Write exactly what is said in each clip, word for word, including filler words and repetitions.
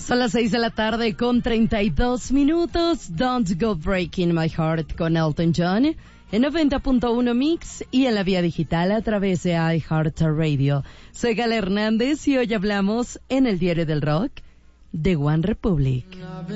Son las seis de la tarde con treinta y dos minutos. Don't Go Breaking My Heart con Elton John en noventa punto uno Mix y en la vía digital a través de iHeartRadio. Soy Gala Hernández y hoy hablamos en el Diario del Rock de One Republic.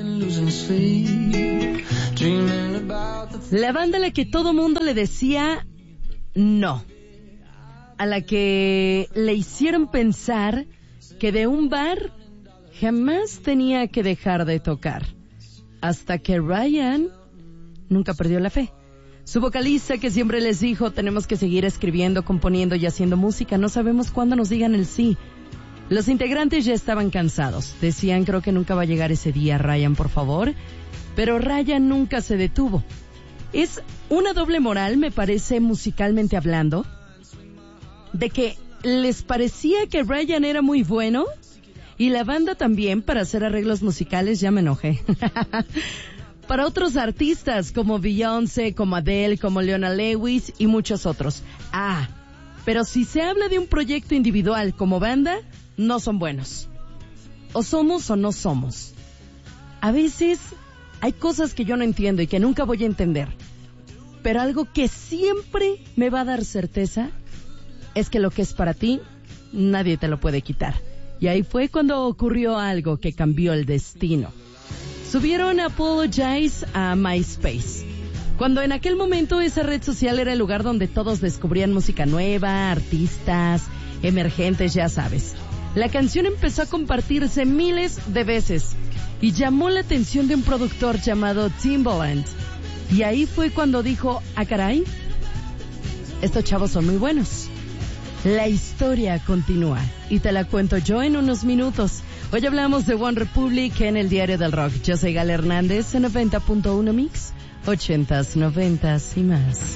La banda a la que todo mundo le decía no, a la que le hicieron pensar que de un bar jamás tenía que dejar de tocar, hasta que Ryan nunca perdió la fe. Su vocalista, que siempre les dijo, tenemos que seguir escribiendo, componiendo y haciendo música, no sabemos cuándo nos digan el sí. Los integrantes ya estaban cansados, decían, creo que nunca va a llegar ese día, Ryan, por favor. Pero Ryan nunca se detuvo. Es una doble moral, me parece, musicalmente hablando, de que les parecía que Ryan era muy bueno, y la banda también, para hacer arreglos musicales, ya me enojé. Para otros artistas como Beyoncé, como Adele, como Leona Lewis y muchos otros. Ah, pero si se habla de un proyecto individual como banda, no son buenos. O somos o no somos. A veces hay cosas que yo no entiendo y que nunca voy a entender. Pero algo que siempre me va a dar certeza es que lo que es para ti, nadie te lo puede quitar. Y ahí fue cuando ocurrió algo que cambió el destino. Subieron Apologize a MySpace, cuando en aquel momento esa red social era el lugar donde todos descubrían música nueva, artistas, emergentes, ya sabes. La canción empezó a compartirse miles de veces y llamó la atención de un productor llamado Timbaland. Y ahí fue cuando dijo, ah caray, estos chavos son muy buenos. La historia continúa y te la cuento yo en unos minutos. Hoy hablamos de One Republic en el Diario del Rock. Yo soy Gala Hernández en noventa punto uno Mix, ochentas, noventas y más.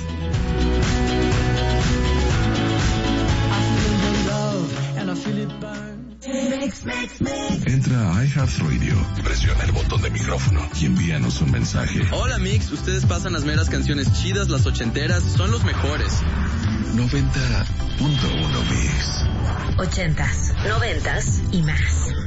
Entra a iHeartRadio, presiona el botón de micrófono y envíanos un mensaje. Hola Mix, ustedes pasan las meras canciones chidas, las ochenteras, son los mejores. noventa punto uno Mix. Ochentas, noventas y más.